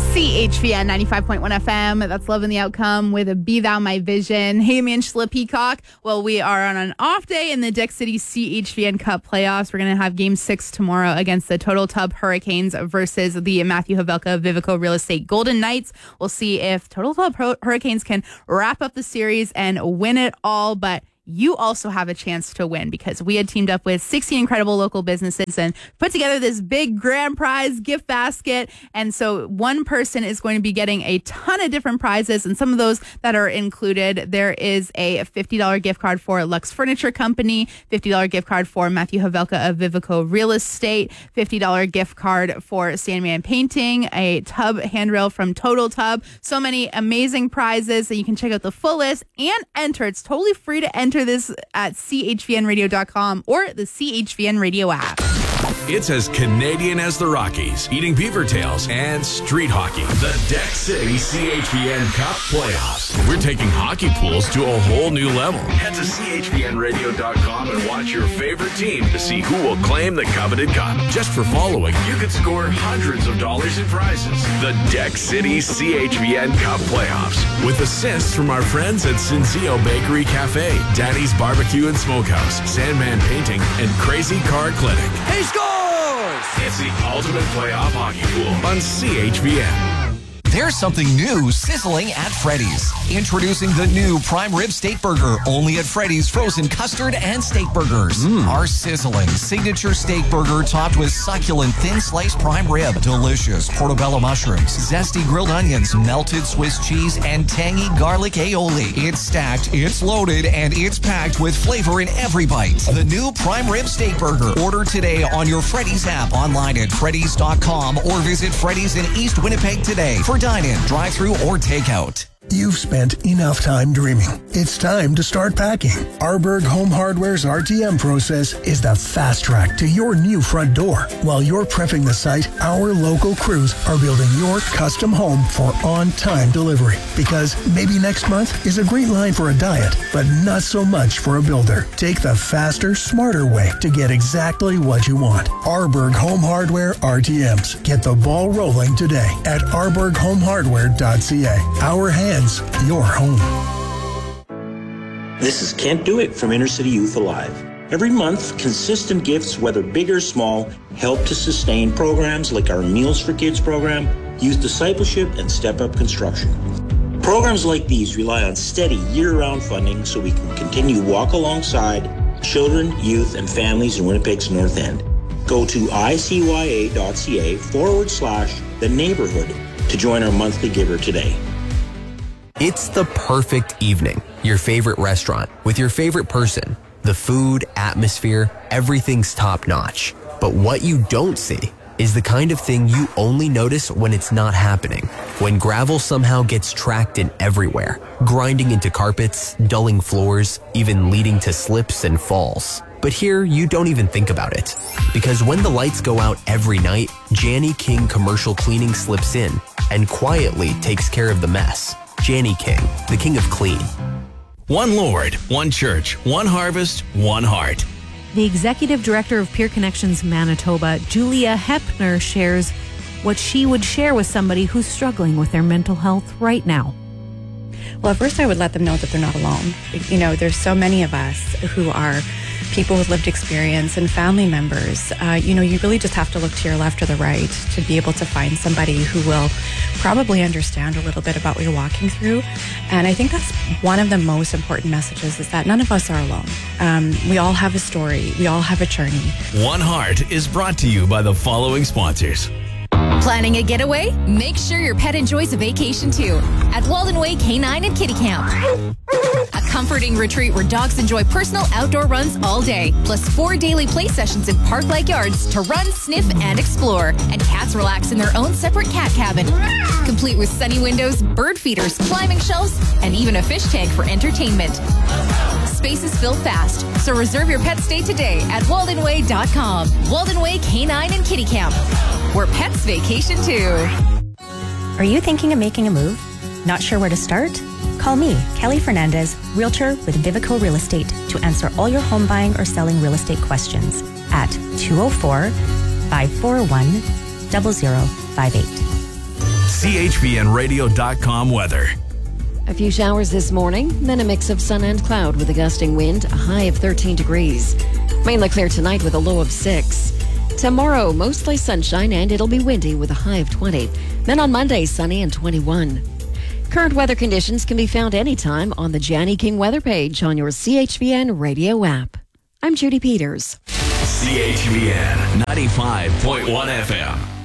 CHVN 95.1 FM. That's Loving the Outcome with Be Thou My Vision. Hey, I'm Angela Peacock. Well, we are on an off day in the Dick City CHVN Cup playoffs. We're going to have Game 6 tomorrow against the Total Tub Hurricanes versus the Matthew Havelka Vivico Real Estate Golden Knights. We'll see if Total Tub Hurricanes can wrap up the series and win it all, but you also have a chance to win because we had teamed up with 16 incredible local businesses and put together this big grand prize gift basket. And so one person is going to be getting a ton of different prizes, and some of those that are included, there is a $50 gift card for Lux Furniture Company, $50 gift card for Matthew Havelka of Vivico Real Estate, $50 gift card for Sandman Painting, a tub handrail from Total Tub. So many amazing prizes that you can check out the full list and enter. It's totally free to enter this at chvnradio.com or the CHVN Radio app. It's as Canadian as the Rockies, eating beaver tails, and street hockey. The Deck City CHVN Cup Playoffs. We're taking hockey pools to a whole new level. Head to chvnradio.com and watch your favorite team to see who will claim the coveted cup. Just for following, you could score hundreds of dollars in prizes. The Deck City CHVN Cup Playoffs. With assists from our friends at Cinzio Bakery Cafe, Daddy's Barbecue and Smokehouse, Sandman Painting, and Crazy Car Clinic. He scores! It's the ultimate playoff hockey pool on CHVN. There's something new sizzling at Freddy's. Introducing the new Prime Rib Steak Burger, only at Freddy's Frozen Custard and Steak Burgers. Our sizzling signature steak burger topped with succulent thin sliced prime rib, delicious portobello mushrooms, zesty grilled onions, melted Swiss cheese, and tangy garlic aioli. It's stacked, it's loaded, and it's packed with flavor in every bite. The new Prime Rib Steak Burger. Order today on your Freddy's app, online at freddys.com, or visit Freddy's in East Winnipeg today for dine-in, drive-thru, or takeout. You've spent enough time dreaming. It's time to start packing. Arborg Home Hardware's RTM process is the fast track to your new front door. While you're prepping the site, our local crews are building your custom home for on-time delivery. Because maybe next month is a great line for a diet, but not so much for a builder. Take the faster, smarter way to get exactly what you want. Arborg Home Hardware RTMs. Get the ball rolling today at arborghomehardware.ca. Our hands, your home. This is Can't Do It from Inner City Youth Alive. Every month, consistent gifts, whether big or small, help to sustain programs like our Meals for Kids program, Youth Discipleship, and Step Up Construction. Programs like these rely on steady year-round funding so we can continue to walk alongside children, youth, and families in Winnipeg's North End. Go to icya.ca/the neighborhood to join our monthly giver today. It's the perfect evening. Your favorite restaurant with your favorite person. The food, atmosphere, everything's top notch. But what you don't see is the kind of thing you only notice when it's not happening. When gravel somehow gets tracked in everywhere, grinding into carpets, dulling floors, even leading to slips and falls. But here, you don't even think about it. Because when the lights go out every night, Janny King Commercial Cleaning slips in and quietly takes care of the mess. Janny King, the king of clean. One Lord, one church, one harvest, one heart. The executive director of Peer Connections Manitoba, Julia Hepner, shares what she would share with somebody who's struggling with their mental health right now. Well, at first I would let them know that they're not alone. You know, there's so many of us who are people with lived experience and family members. You really just have to look to your left or the right to be able to find somebody who will probably understand a little bit about what you're walking through. And I think that's one of the most important messages, is that none of us are alone. We all have a story. We all have a journey. One Heart is brought to you by the following sponsors. Planning a getaway? Make sure your pet enjoys a vacation too at Walden Way Canine and Kitty Camp. A comforting retreat where dogs enjoy personal outdoor runs all day, plus 4 daily play sessions in park-like yards to run, sniff, and explore. And cats relax in their own separate cat cabin, complete with sunny windows, bird feeders, climbing shelves, and even a fish tank for entertainment. Spaces fill fast, so reserve your pet stay today at waldenway.com. Walden Way Canine and Kitty Camp, where pets vacation too. Are you thinking of making a move? Not sure where to start? Call me, Kelly Fernandez, realtor with Vivico Real Estate, to answer all your home buying or selling real estate questions at 204-541-0058. CHVNradio.com weather. A few showers this morning, then a mix of sun and cloud with a gusting wind, a high of 13 degrees. Mainly clear tonight with a low of 6. Tomorrow, mostly sunshine and it'll be windy with a high of 20. Then on Monday, sunny and 21. Current weather conditions can be found anytime on the Janny King weather page on your CHVN radio app. I'm Judy Peters. CHVN 95.1 FM.